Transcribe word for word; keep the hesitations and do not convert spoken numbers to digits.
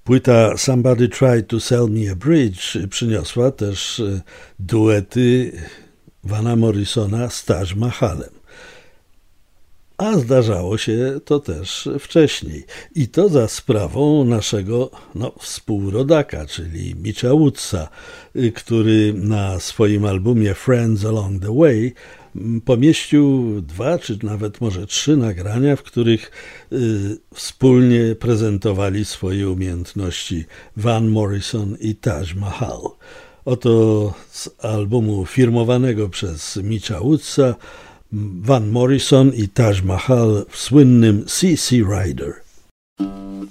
Płyta Somebody Tried to Sell Me a Bridge przyniosła też duety Vana Morrisona z Taj Mahalem. A zdarzało się to też wcześniej. I to za sprawą naszego no, współrodaka, czyli Mitcha Woodsa, który na swoim albumie Friends Along the Way pomieścił dwa, czy nawet może trzy nagrania, w których y, wspólnie prezentowali swoje umiejętności Van Morrison i Taj Mahal. Oto z albumu firmowanego przez Mitcha Woodsa Van Morrison i Taj Mahal w słynnym C C Rider.